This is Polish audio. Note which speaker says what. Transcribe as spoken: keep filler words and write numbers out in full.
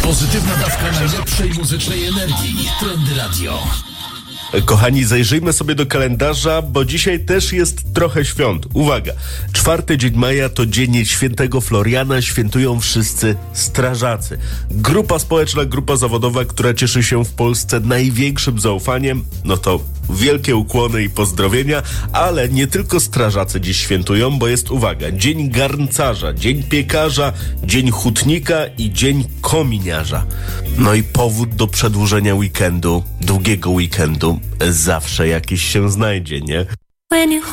Speaker 1: Pozytywna dawka najlepszej muzycznej energii. Trendy Radio.
Speaker 2: Kochani, zajrzyjmy sobie do kalendarza, bo dzisiaj też jest trochę świąt. Uwaga, czwarty dzień maja to dzień świętego Floriana, świętują wszyscy strażacy. Grupa społeczna, grupa zawodowa, która cieszy się w Polsce największym zaufaniem, no to wielkie ukłony i pozdrowienia, ale nie tylko strażacy dziś świętują, bo jest, uwaga, dzień garncarza, dzień piekarza, dzień hutnika i dzień kominiarza. No i powód do przedłużenia weekendu, długiego weekendu, zawsze jakiś się znajdzie, nie?